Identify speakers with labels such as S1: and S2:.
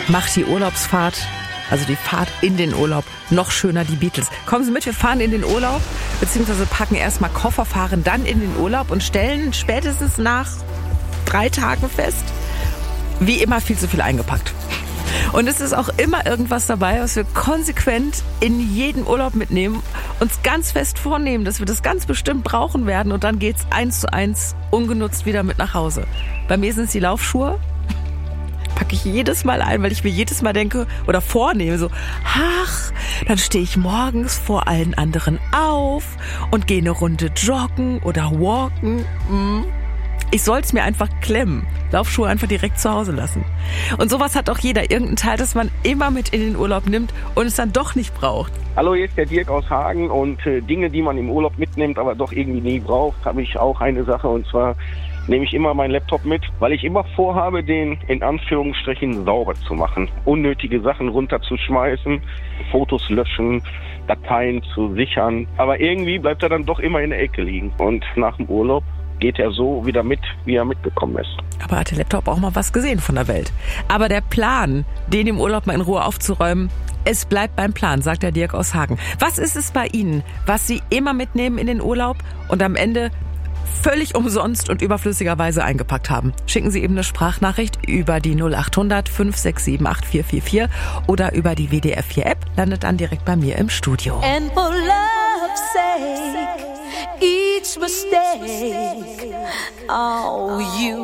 S1: macht die Urlaubsfahrt, also die Fahrt in den Urlaub, noch schöner, die Beatles. Kommen Sie mit, wir fahren in den Urlaub, beziehungsweise packen erstmal Koffer, fahren dann in den Urlaub und stellen spätestens nach 3 Tagen fest, wie immer viel zu viel eingepackt. Und es ist auch immer irgendwas dabei, was wir konsequent in jeden Urlaub mitnehmen, uns ganz fest vornehmen, dass wir das ganz bestimmt brauchen werden und dann geht's 1:1 ungenutzt wieder mit nach Hause. Bei mir sind es die Laufschuhe. Packe ich jedes Mal ein, weil ich mir jedes Mal denke oder vornehme, so, ach, dann stehe ich morgens vor allen anderen auf und gehe eine Runde joggen oder walken. Ich soll es mir einfach klemmen. Laufschuhe einfach direkt zu Hause lassen. Und sowas hat auch jeder, irgendein Teil, das man immer mit in den Urlaub nimmt und es dann doch nicht braucht.
S2: Hallo, hier ist der Dirk aus Hagen und Dinge, die man im Urlaub mitnimmt, aber doch irgendwie nie braucht, habe ich auch eine Sache, und zwar nehme ich immer meinen Laptop mit, weil ich immer vorhabe, den in Anführungsstrichen sauber zu machen. Unnötige Sachen runterzuschmeißen, Fotos löschen, Dateien zu sichern. Aber irgendwie bleibt er dann doch immer in der Ecke liegen. Und nach dem Urlaub geht er so wieder mit, wie er mitgekommen ist.
S1: Aber hat der Laptop auch mal was gesehen von der Welt. Aber der Plan, den im Urlaub mal in Ruhe aufzuräumen, es bleibt beim Plan, sagt der Dirk aus Hagen. Was ist es bei Ihnen, was Sie immer mitnehmen in den Urlaub und am Ende völlig umsonst und überflüssigerweise eingepackt haben? Schicken Sie eben eine Sprachnachricht über die 0800 567 8444 oder über die WDR 4 App, landet dann direkt bei mir im Studio.
S3: And for love's sake, each mistake, oh, you